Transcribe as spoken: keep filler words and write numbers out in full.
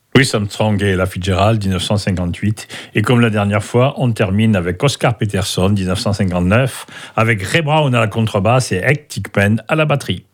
Louis Armstrong et Ella Fitzgerald, dix-neuf cent cinquante-huit. Et comme la dernière fois, on termine avec Oscar Peterson, dix-neuf cent cinquante-neuf, avec Ray Brown à la contrebasse et Hank Thigpen à la batterie.